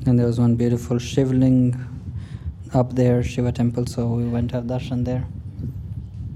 And there was one beautiful shivling up there, Shiva temple, so we went to have darshan there.